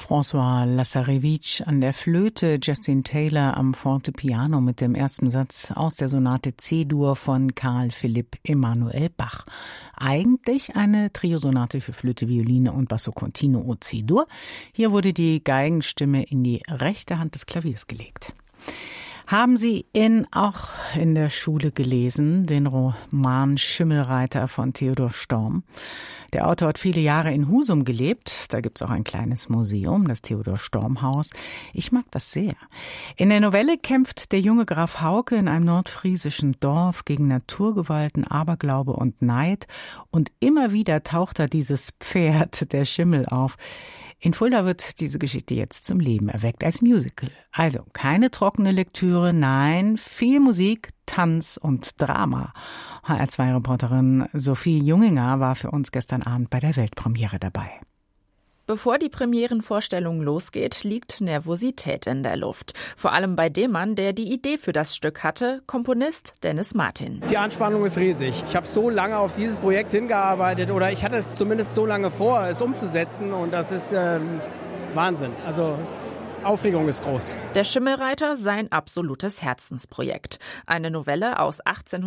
François Lazarevic an der Flöte, Justin Taylor am Fortepiano mit dem ersten Satz aus der Sonate C-Dur von Carl Philipp Emanuel Bach. Eigentlich eine Triosonate für Flöte, Violine und Basso Continuo C-Dur. Hier wurde die Geigenstimme in die rechte Hand des Klaviers gelegt. Haben Sie auch in der Schule gelesen, den Roman Schimmelreiter von Theodor Storm? Der Autor hat viele Jahre in Husum gelebt. Da gibt's auch ein kleines Museum, das Theodor-Storm-Haus. Ich mag das sehr. In der Novelle kämpft der junge Graf Hauke in einem nordfriesischen Dorf gegen Naturgewalten, Aberglaube und Neid. Und immer wieder taucht da dieses Pferd, der Schimmel, auf. In Fulda wird diese Geschichte jetzt zum Leben erweckt als Musical. Also keine trockene Lektüre, nein, viel Musik, Tanz und Drama. HR2-Reporterin Sophie Junginger war für uns gestern Abend bei der Weltpremiere dabei. Bevor die Premierenvorstellung losgeht, liegt Nervosität in der Luft. Vor allem bei dem Mann, der die Idee für das Stück hatte, Komponist Dennis Martin. Die Anspannung ist riesig. Ich habe so lange auf dieses Projekt hingearbeitet, oder ich hatte es zumindest so lange vor, es umzusetzen, und das ist Wahnsinn. Also Aufregung ist groß. Der Schimmelreiter, sein absolutes Herzensprojekt. Eine Novelle aus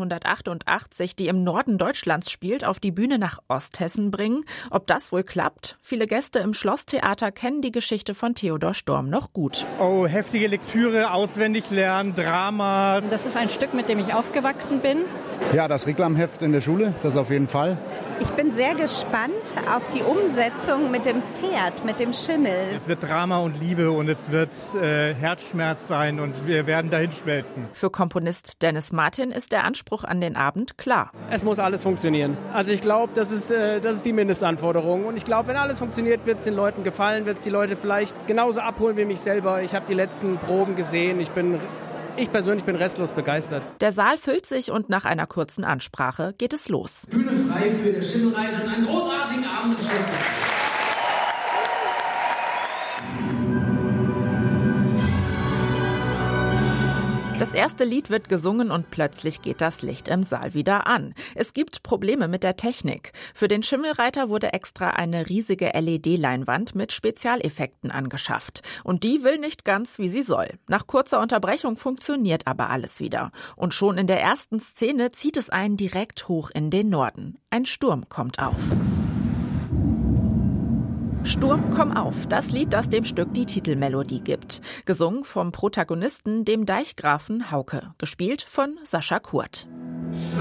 1888, die im Norden Deutschlands spielt, auf die Bühne nach Osthessen bringen. Ob das wohl klappt? Viele Gäste im Schlosstheater kennen die Geschichte von Theodor Storm noch gut. Oh, heftige Lektüre, auswendig lernen, Drama. Das ist ein Stück, mit dem ich aufgewachsen bin. Ja, das Reklamheft in der Schule, das auf jeden Fall. Ich bin sehr gespannt auf die Umsetzung mit dem Pferd, mit dem Schimmel. Es wird Drama und Liebe und es wird Herzschmerz sein und wir werden dahin schmelzen. Für Komponist Dennis Martin ist der Anspruch an den Abend klar. Es muss alles funktionieren. Also ich glaube, das ist die Mindestanforderung. Und ich glaube, wenn alles funktioniert, wird es den Leuten gefallen, wird es die Leute vielleicht genauso abholen wie mich selber. Ich habe die letzten Proben gesehen. Ich persönlich bin restlos begeistert. Der Saal füllt sich und nach einer kurzen Ansprache geht es los. Bühne frei für den Schimmelreiter und einen großartigen Abend im Schloss. Das erste Lied wird gesungen und plötzlich geht das Licht im Saal wieder an. Es gibt Probleme mit der Technik. Für den Schimmelreiter wurde extra eine riesige LED-Leinwand mit Spezialeffekten angeschafft. Und die will nicht ganz, wie sie soll. Nach kurzer Unterbrechung funktioniert aber alles wieder. Und schon in der ersten Szene zieht es einen direkt hoch in den Norden. Ein Sturm kommt auf. Sturm, komm auf, das Lied, das dem Stück die Titelmelodie gibt. Gesungen vom Protagonisten, dem Deichgrafen Hauke, gespielt von Sascha Kurt.